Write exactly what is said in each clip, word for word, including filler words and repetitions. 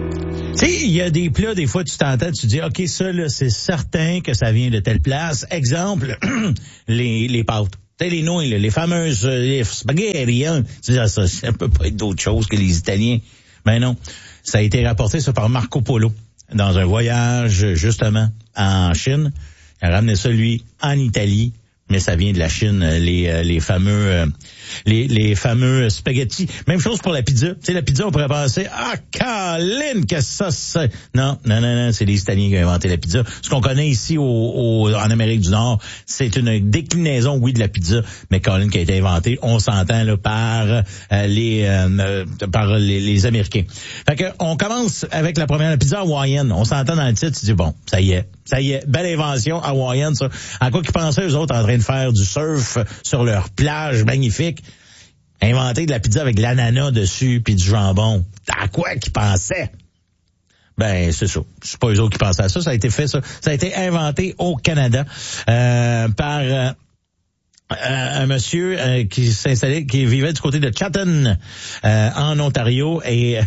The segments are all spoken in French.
Tu sais, il y a des plats, des fois, tu t'entends, tu dis, OK, ça, là, c'est certain que ça vient de telle place. Exemple, les, les pâtes. Tu sais, les nouilles, là, les fameuses euh, les spaghetti, hein. Tu dis, ah, ça, ça peut pas être d'autre chose que les Italiens. Ben non. Ça a été rapporté, ça, par Marco Polo, dans un voyage, justement, en Chine. Il a ramené ça, lui, en Italie. Mais ça vient de la Chine, les les fameux euh, les les fameux spaghettis. Même chose pour la pizza. Tu sais, la pizza, on pourrait penser, ah, Colin, que ça, c'est... Non, non, non, non, c'est les Italiens qui ont inventé la pizza. Ce qu'on connaît ici au, au en Amérique du Nord, c'est une déclinaison, oui, de la pizza, mais Colin qui a été inventé, on s'entend là par euh, les euh, par les, les Américains. Fait que on commence avec la première, la pizza hawaïenne. On s'entend dans le titre, tu dis, bon, ça y est. Ça y est, belle invention hawaïenne, ça. À quoi qu'ils pensaient, eux autres, en train de faire du surf sur leur plage magnifique. Inventer de la pizza avec de l'ananas dessus puis du jambon. À quoi qu'ils pensaient? Ben, c'est ça. C'est pas eux autres qui pensaient à ça. Ça a été fait, ça. Ça a été inventé au Canada euh, par... Euh, Euh, un monsieur euh, qui s'installait, qui vivait du côté de Chatham, euh, en Ontario, et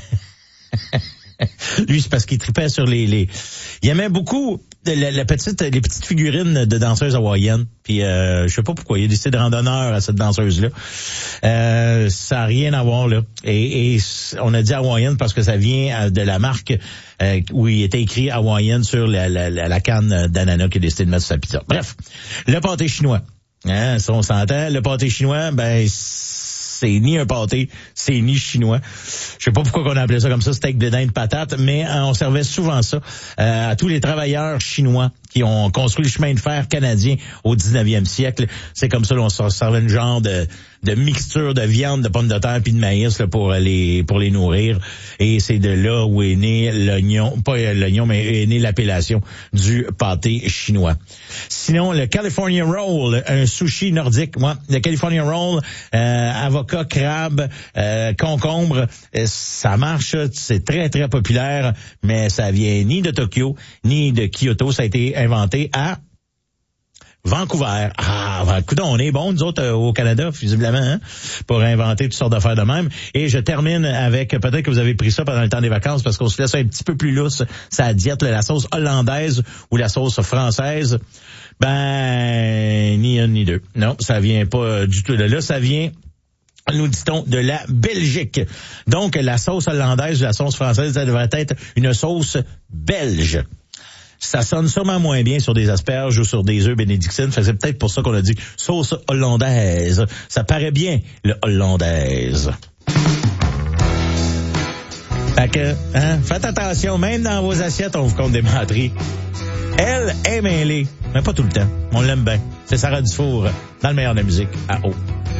lui, c'est parce qu'il tripait sur les, les... Il aimait beaucoup la, la petite, les petites figurines de danseuses hawaïennes. Puis euh, je sais pas pourquoi, il a décidé de rendre honneur à cette danseuse-là. Euh, ça n'a rien à voir, là. Et, et on a dit hawaïenne parce que ça vient de la marque euh, où il était écrit hawaïenne sur la, la, la, la canne d'ananas qu'il a décidé de mettre sur sa pizza. Bref, le pâté chinois. Hein, ça on s'entend. Le pâté chinois, ben c'est ni un pâté, c'est ni chinois. Je sais pas pourquoi on appelait ça comme ça, steak de dinde de patate, mais hein, on servait souvent ça euh, à tous les travailleurs chinois qui ont construit le chemin de fer canadien au dix-neuvième siècle. C'est comme ça, là, on se servait une genre de, de mixture de viande, de pommes de terre puis de maïs là, pour les pour les nourrir. Et c'est de là où est né l'oignon, pas l'oignon, mais est né l'appellation du pâté chinois. Sinon, le California Roll, un sushi nordique. Moi, le California Roll, euh, avocat, crabe, euh, concombre, euh, ça marche, c'est très, très populaire, mais ça vient ni de Tokyo, ni de Kyoto. Ça a été inventé à Vancouver. Ah, ben, écoute, on est bons, nous autres, euh, au Canada, visiblement, hein, pour inventer toutes sortes d'affaires de même. Et je termine avec, peut-être que vous avez pris ça pendant le temps des vacances, parce qu'on se laisse un petit peu plus lousse, sa diète, là, la sauce hollandaise ou la sauce française. Ben, ni un ni deux. Non, ça vient pas du tout de là. Ça vient, nous dit-on, de la Belgique. Donc, la sauce hollandaise ou la sauce française, ça devrait être une sauce belge. Ça sonne sûrement moins bien sur des asperges ou sur des œufs bénédictines. C'est peut-être pour ça qu'on a dit sauce hollandaise. Ça paraît bien, le hollandaise. Fait que, hein, faites attention, même dans vos assiettes, on vous compte des menteries. Elle est mêlée, mais pas tout le temps. On l'aime bien. C'est Sarah Dufour, dans le meilleur de la musique, à haut.